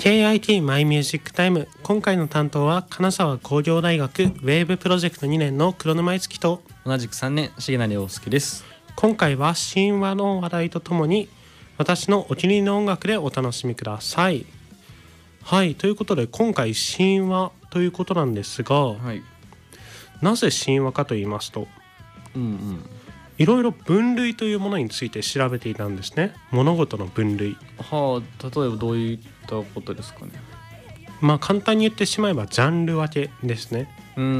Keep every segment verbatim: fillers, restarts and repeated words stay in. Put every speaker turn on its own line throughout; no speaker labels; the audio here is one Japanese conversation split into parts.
ケーアイティー マイミュージックタイム。今回の担当は金沢工業大学ウェーブプロジェクトにねんの黒沼樹と
同じくさんねん重成陽介です。
今回は神話の話題とともに私のお気に入りの音楽でお楽しみください。はい、ということで今回神話ということなんですが、はい、なぜ神話かと言いますと、うんうん、いろいろ分類というものについて調べていたんですね。物事の分類。
はあ、例えばどういったことですかね。
まあ簡単に言ってしまえばジャンル分けですね。うんうん、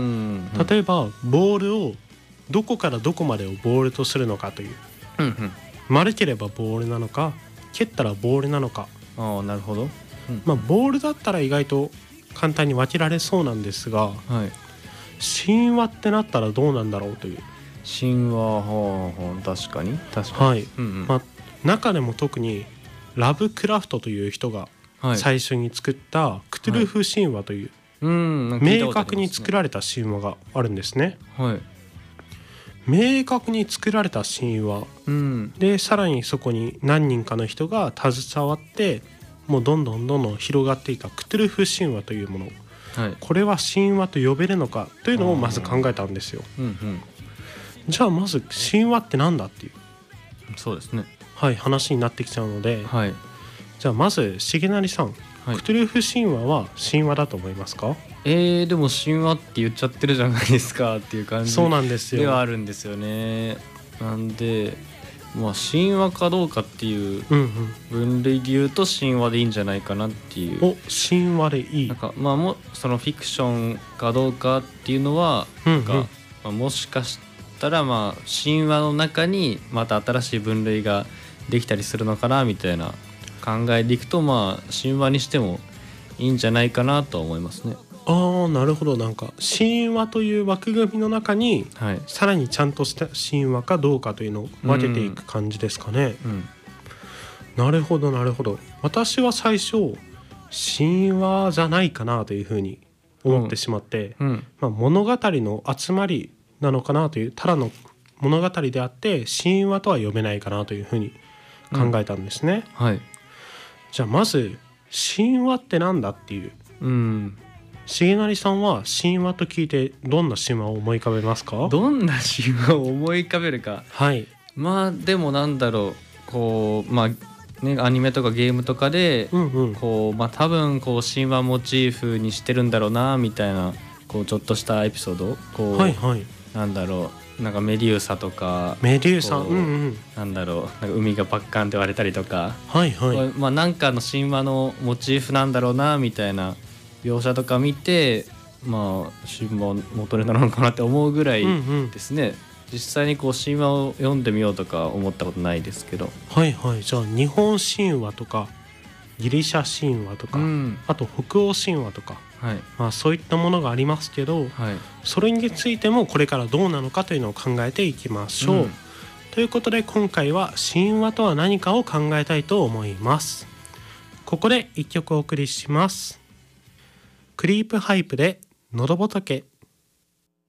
例えばボールをどこからどこまでをボールとするのかという、うんうん、丸ければボールなのか蹴ったらボールなのか。
ああ、なるほど。うん、
まあボールだったら意外と簡単に分けられそうなんですが、はい、神話ってなったらどうなんだろうという。
神話、はあ、確かに確かに、
はい、うんうん、まあ、中でも特にラブクラフトという人が最初に作ったクトゥルフ神話という、はい、うん明確に作られた神話があるんですね。はい、明確に作られた神話、うん、でさらにそこに何人かの人が携わってもうどんどんどんどん広がっていたクトゥルフ神話というもの、はい、これは神話と呼べるのかというのをまず考えたんですよ。うんうん、じゃあまず神話ってなんだっていう、
そうですね、
はい、話になってきちゃうので、はい、じゃあまず重成さん、はい、クトゥルフ神話は神話だと思いますか？
えー、でも神話って言っちゃってるじゃないですかっていう感じ
そうなんですよ
ではあるんですよね。なんでまあ神話かどうかっていう分類で言うと神話でいいんじゃないかなっていう、
うんうん、お神話でいい。
なんかまあもそのフィクションかどうかっていうのは、うんうん、なんか、まあ、もしかしたらまあ神話の中にまた新しい分類ができたりするのかなみたいな考えでいくと、まあ神話にしてもいいんじゃないかなと思いますね。
ああ、なるほど。なんか神話という枠組みの中に、はい、さらにちゃんとした神話かどうかというのを分けていく感じですかね。うんうん、なるほどなるほど。私は最初神話じゃないかなというふうに思ってしまって、うんうんまあ、物語の集まりなのかなという、ただの物語であって神話とは呼べないかなというふうに考えたんですね。うんはい、じゃあまず神話ってなんだっていう、うん重成さんは神話と聞いてどんな神話を思い浮かべますか？
どんな神話を思い浮かべるか。はい。まあでもなんだろう、こうまあねアニメとかゲームとかで、うんうん、こうまあ多分こう神話モチーフにしてるんだろうなみたいな、こうちょっとしたエピソード、こう、はいはい、なんだろう、なんかメデューサとか、
メデューサ、うんうん、
なんだろう、なんか海がパッカンって割れたりとか、
はいはい、
まあなんかの神話のモチーフなんだろうなみたいな描写とか見て、まあ神話元ネタなのかなって思うぐらいですね。うんうん、実際にこう神話を読んでみようとか思ったことないですけど。
はいはい。じゃあ日本神話とかギリシャ神話とか、うん、あと北欧神話とか、はいまあ、そういったものがありますけど、はい、それについてもこれからどうなのかというのを考えていきましょう。うん、ということで今回は神話とは何かを考えたいと思います。ここでいっきょくお送りします。クリープハイプで喉仏。